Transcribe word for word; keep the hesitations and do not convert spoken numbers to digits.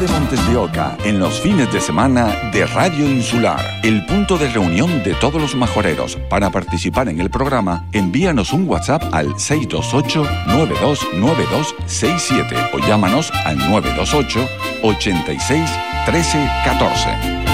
de Montes de Oca, en los fines de semana de Radio Insular, el punto de reunión de todos los majoreros. Para participar en el programa, envíanos un WhatsApp al seis dos ocho, nueve dos nueve dos seis siete o llámanos al nueve dos ocho, ochenta y seis, trece, catorce.